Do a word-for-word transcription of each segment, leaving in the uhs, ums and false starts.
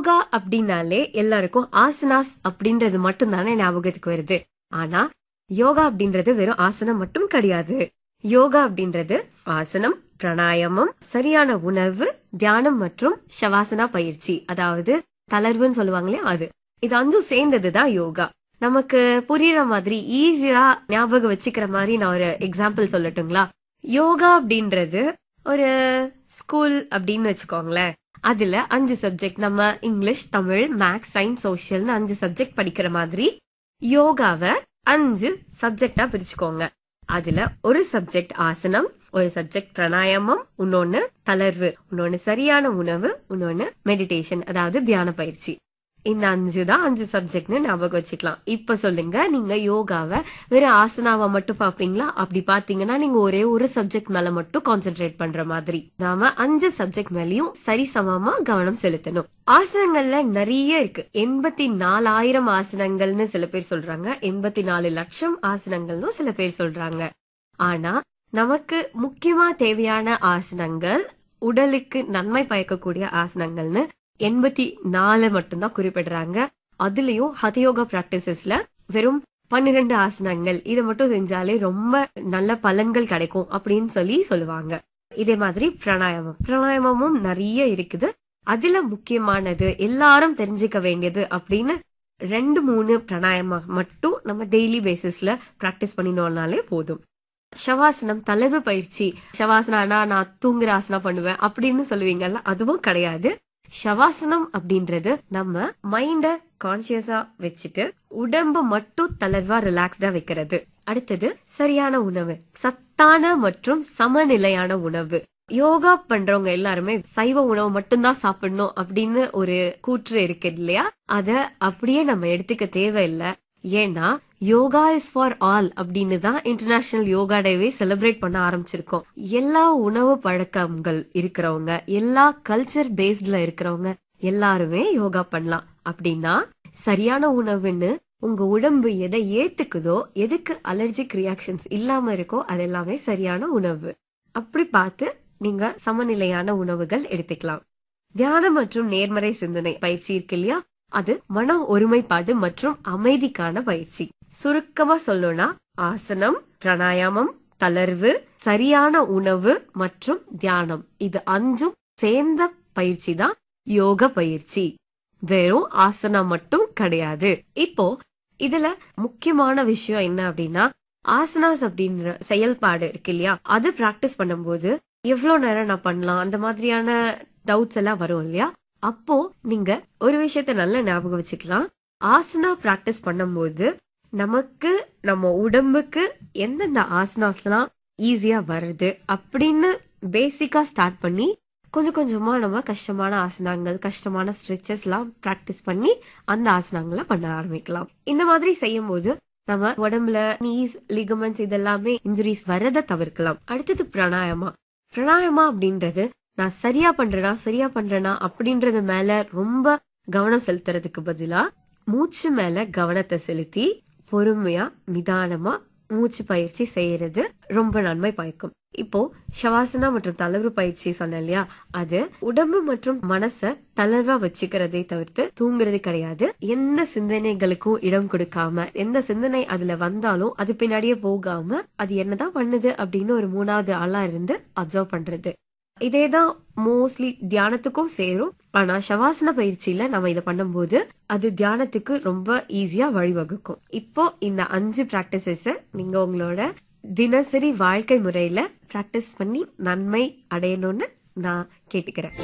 யோகா அப்படின்னாலே எல்லாருக்கும் ஆசனாஸ் அப்படின்றது மட்டும் தானே ஞாபகத்துக்கு வருது. ஆனா யோகா அப்படின்றது வெறும் ஆசனம் மட்டும் கிடையாது. யோகா அப்படின்றது ஆசனம், பிராணாயாமம், சரியான உணவு, தியானம் மற்றும் ஷவாசனா பயிற்சி, அதாவது தளர்வுன்னு சொல்லுவாங்களே அது. இது அஞ்சும் சேர்ந்ததுதான் யோகா. நமக்கு புரியுற மாதிரி ஈஸியா ஞாபகம் வச்சுக்கிற மாதிரி நான் ஒரு எக்ஸாம்பிள் சொல்லட்டுங்களா? யோகா அப்படின்றது ஒரு ஸ்கூல் அப்படின்னு வச்சுக்கோங்களேன். அதுல அஞ்சு சப்ஜெக்ட், நம்ம இங்கிலீஷ், தமிழ், மேக்ஸ், சயின்ஸ், சோசியல்னு அஞ்சு சப்ஜெக்ட் படிக்கிற மாதிரி யோகாவை அஞ்சு சப்ஜெக்டா பிரிச்சுக்கோங்க. அதுல ஒரு சப்ஜெக்ட் ஆசனம், ஒரு சப்ஜெக்ட் பிராணாயாமம், இன்னொன்னு தளர்வு, இன்னொன்னு சரியான உணவு, இன்னொன்னு மெடிடேஷன், அதாவது தியான பயிற்சி. இந்த அஞ்சு தான் அஞ்சு சப்ஜெக்ட்னு ஞாபகம் வச்சுக்கலாம். இப்ப சொல்லுங்க, நீங்க யோகாவை வெறும் ஆசனாவை மட்டும் பாப்பீங்களா? அப்படி பாத்தீங்கன்னா நீங்க ஒரே ஒரு சப்ஜெக்ட் மேல மட்டும் கான்சென்ட்ரேட் பண்ற மாதிரி. நாம அஞ்சு சப்ஜெக்ட் மேலயும் சரிசமமா கவனம் செலுத்தணும். ஆசனங்கள்ல நிறைய இருக்கு. எண்பத்தி நாலாயிரம் ஆசனங்கள்னு சில பேர் சொல்றாங்க, எண்பத்தி நாலு லட்சம் ஆசனங்கள்னு சில பேர் சொல்றாங்க. ஆனா நமக்கு முக்கியமா தேவையான ஆசனங்கள், உடலுக்கு நன்மை பயக்கக்கூடிய ஆசனங்கள்னு எண்பத்தி நாலு மட்டும்தான் குறிப்பிடுறாங்க. அதுலயும் ஹதயோகா பிராக்டிசஸ்ல வெறும் பன்னிரண்டு ஆசனங்கள், இதை மட்டும் செஞ்சாலே ரொம்ப நல்ல பலன்கள் கிடைக்கும் அப்படின்னு சொல்லி சொல்லுவாங்க. இதே மாதிரி பிராணாயாமம், பிராணாயாமமும் நிறைய இருக்குது. அதுல முக்கியமானது, எல்லாரும் தெரிஞ்சுக்க வேண்டியது அப்படின்னு ரெண்டு மூணு பிராணாயாமம் மட்டும் நம்ம டெய்லி பேசிஸ்ல பிராக்டிஸ் பண்ணினோம்னாலே போதும். ஷவாசனம், தளர்வு பயிற்சி. ஷவாசனா நான் தூங்குற ஆசனா பண்ணுவேன் அப்படின்னு சொல்லுவீங்கல்ல, அதுவும் கிடையாது. ஷவாசனம் அப்படின்றது நம்ம மைண்ட கான்சியஸா வச்சுட்டு உடம்பு மட்டும் தளர்வா ரிலாக்ஸ்டா வைக்கிறது. அடுத்தது சரியான உணவு, சத்தான மற்றும் சமநிலையான உணவு. யோகா பண்றவங்க எல்லாருமே சைவ உணவு மட்டும்தான் சாப்பிடணும் அப்படின்னு ஒரு கூற்று இருக்கு இல்லையா? அத அப்படியே நம்ம எடுத்துக்க தேவையில்லை. ஏன்னா யோகா இஸ் ஃபார் ஆல் அப்படின்னு தான் இன்டர்நேஷனல் யோகா டேவே செலிப்ரேட் பண்ண ஆரம்பிச்சிருக்கோம். எல்லா உணவு பழக்கங்கள் இருக்கிறவங்க, எல்லா கல்ச்சர் பேஸ்ட்ல இருக்கிறவங்க எல்லாருமே யோகா பண்ணலாம். அப்படின்னா சரியான உணவுன்னு உங்க உடம்பு எதை ஏத்துக்குதோ, எதுக்கு அலர்ஜிக் ரியாக்ஷன்ஸ் இல்லாம இருக்கோ, அது எல்லாமே சரியான உணவு. அப்படி பார்த்து நீங்க சமநிலையான உணவுகள் எடுத்துக்கலாம். தியானம் மற்றும் நேர்மறை சிந்தனை பயிற்சி இருக்கு இல்லையா? அது மன ஒருமைப்பாடு மற்றும் அமைதிக்கான பயிற்சி. சுருக்கமா சொல்லணும்னா ஆசனம், பிராணாயாமம், தளர்வு, சரியான உணவு மற்றும் தியானம், இது அஞ்சும் சேர்ந்த பயிற்சி தான் யோக பயிற்சி. வெறும் ஆசனம் மட்டும் கிடையாது. இப்போ இதுல முக்கியமான விஷயம் என்ன அப்படின்னா, ஆசனாஸ் அப்படின்ற செயல்பாடு இருக்கு இல்லையா, அது பிராக்டிஸ் பண்ணும்போது எவ்வளவு நேரம் நான் பண்ணலாம், அந்த மாதிரியான டவுட்ஸ் எல்லாம் வரும் இல்லையா? அப்போ நீங்க ஒரு விஷயத்த நல்லா ஞாபகம் வச்சுக்கலாம். ஆசனா பிராக்டிஸ் பண்ணும்போது நமக்கு நம்ம உடம்புக்கு எந்தெந்த ஆசனாஸ்லாம் ஈஸியா வருது அப்படின்னு பேசிக்கா ஸ்டார்ட் பண்ணி கொஞ்சம் கொஞ்சமா நம்ம கஷ்டமான ஆசனங்கள், கஷ்டமான ஸ்ட்ரெச்சஸ் எல்லாம் பிராக்டிஸ் பண்ணி அந்த ஆசனங்களை பண்ண ஆரம்பிக்கலாம். இந்த மாதிரி செய்யும் போது நம்ம உடம்புல நீஸ், லிகமெண்ட்ஸ் இதெல்லாமே இன்ஜுரிஸ் வரதை தவிர்க்கலாம். அடுத்தது பிராணாயாமா. பிராணாயாமா அப்படின்றது நான் சரியா பண்றேனா சரியா பண்றேனா அப்படின்றது மேல ரொம்ப கவனம் செலுத்துறதுக்கு பதிலா மூச்சு மேல கவனத்தை செலுத்தி பொறுமையா நிதானமா மூச்சு பயிற்சி செய்யறது ரொம்ப நன்மை பயக்கும். இப்போ ஷவாசனா மற்றும் தளர்வு பயிற்சி சொன்னேன் இல்லையா, அது உடம்பு மற்றும் மனச தளர்வா வச்சுக்கிறதை தவிர்த்து தூங்குறது கிடையாது. எந்த சிந்தனைகளுக்கும் இடம் கொடுக்காம, எந்த சிந்தனை அதுல வந்தாலும் அது பின்னாடியே போகாம அது என்னதான் பண்ணுது அப்படின்னு ஒரு மூணாவது ஆளா இருந்து அப்சர்வ் பண்றது. இதேதான் மோஸ்ட்லி தியானத்துக்கும் சேரும். ஆனா ஷவாசன பயிற்சியில நம்ம இதை பண்ணும்போது அது தியானத்துக்கு ரொம்ப ஈஸியா வழிவகுக்கும். இப்போ இந்த அஞ்சு பிராக்டிசஸ் நீங்க உங்களோட தினசரி வாழ்க்கை முறையில பிராக்டிஸ் பண்ணி நன்மை அடையணும்னு நான் கேட்டுக்கிறேன்.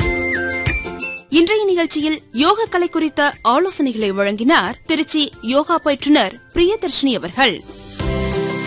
இன்றைய நிகழ்ச்சியில் யோக கலை குறித்த ஆலோசனைகளை வழங்கினார் திருச்சி யோகா பயிற்றுனர் பிரியதர்ஷினி அவர்கள்.